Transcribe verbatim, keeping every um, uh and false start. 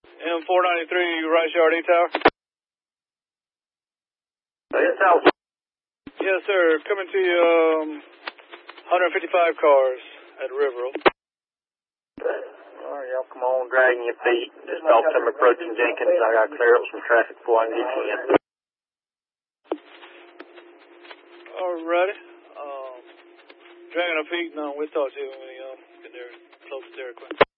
M four ninety-three, Rice Yard E-Tower. Yes, Al. Yes, sir. Coming to you, um, one fifty-five cars at River. All right, y'all come on, dragging your feet. Just talk to them approaching Jenkins. I got to clear up some traffic before I can get you in. Alrighty. Um, dragging our feet. No, we'll talk to you when we um, get there close to Dairy Queen.